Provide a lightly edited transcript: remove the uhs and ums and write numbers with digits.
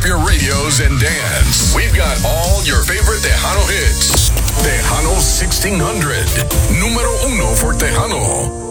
your radios and dance. We've got all your favorite Tejano hits. Tejano 1600. Número uno for Tejano.